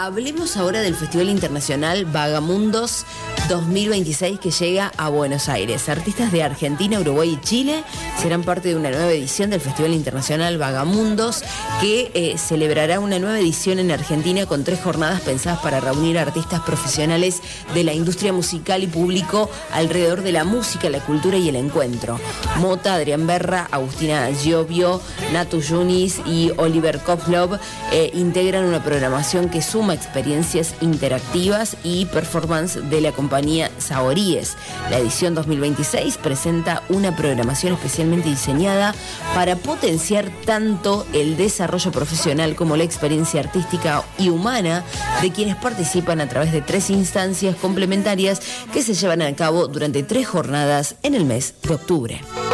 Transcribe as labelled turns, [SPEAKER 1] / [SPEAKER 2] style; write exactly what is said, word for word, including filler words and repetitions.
[SPEAKER 1] Hablemos ahora del Festival Internacional Vagamundos dos mil veintiséis que llega a Buenos Aires. Artistas de Argentina, Uruguay y Chile serán parte de una nueva edición del Festival Internacional Vagamundos que eh, celebrará una nueva edición en Argentina con tres jornadas pensadas para reunir a artistas profesionales de la industria musical y público alrededor de la música, la cultura y el encuentro. Mota, Adrián Berra, Agustina Giovio, Natu Yunis y Oliver Kovlov eh, integran una programación que suma experiencias interactivas y performance de la compañía Saoríes. La edición dos mil veintiséis presenta una programación especialmente diseñada para potenciar tanto el desarrollo profesional como la experiencia artística y humana de quienes participan a través de tres instancias complementarias que se llevan a cabo durante tres jornadas en el mes de octubre.